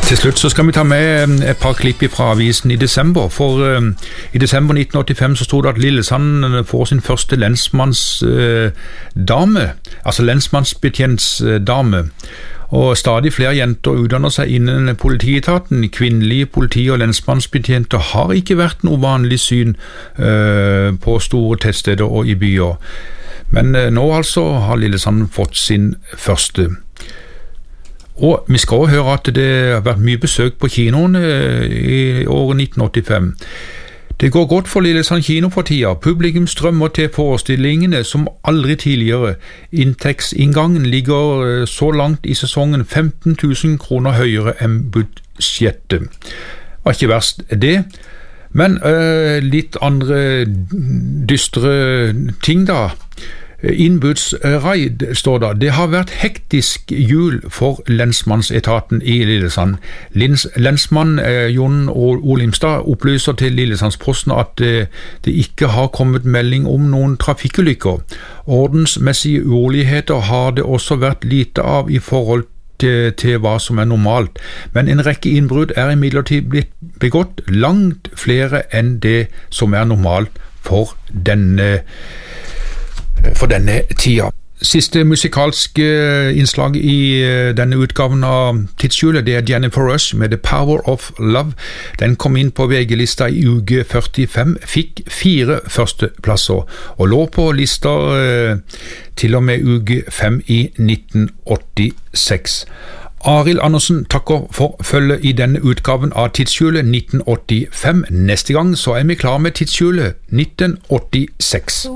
Til slutt så skal vi ta med et par klipp fra avisen i desember, for i desember 1985 så stod det at Lillesand får sin første lensmannsdame, altså lensmannsbetjentsdame, og stadig flere jenter utdanner seg innen politietaten. Kvinnelige politi- og lensmannsbetjenter har ikke vært noe vanlig syn på store tettsteder og i byer, men nå altså har Lillesand fått sin første. Og vi skal også høre at det har vært mye besøk på kinoene i året 1985. Det går godt for Lillesand kino for tida. Publikum strømmer til forestillingene som aldri tidligere. Inntektsinngangen ligger så langt i sesongen 15 000 kroner høyere enn budsjettet. Var ikke verst det, men litt andre dystre ting da. Innbudsraid står det. Det har vært hektisk jul for lensmannsetaten i Lillesand. Lensmann Jon Olimstad opplyser til Lillesandsposten at det ikke har kommet melding om noen trafikkulykker. Ordensmessige uroligheter har det også vært lite av i forhold til hva som er normalt, men en rekke innbrudd er imidlertid blitt begått, langt flere enn det som er normalt for denne tida. Siste musikalske innslag i denne utgaven av Tidshjulet, det er Jennifer Rush med The Power of Love. Den kom inn på VG-lista i uke 45, fikk 4 førsteplasser, og lå på lister til og med uke 5 i 1986. Arild Andersen takker for følge i denne utgaven av Tidshjulet 1985. Neste gang så er vi klar med Tidshjulet 1986.